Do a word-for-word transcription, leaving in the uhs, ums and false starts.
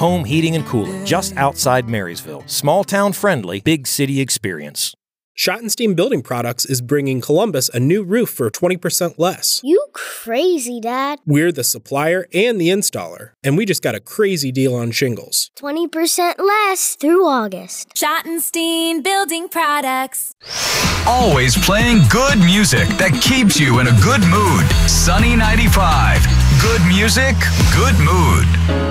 Home Heating and Cooling, just outside Marysville. Small town friendly, big city experience. Schottenstein Building Products is bringing Columbus a new roof for twenty percent less. You crazy, Dad. We're the supplier and the installer, and we just got a crazy deal on shingles. twenty percent less through August. Schottenstein Building Products. Always playing good music that keeps you in a good mood. Sunny ninety-five. Good music, good mood.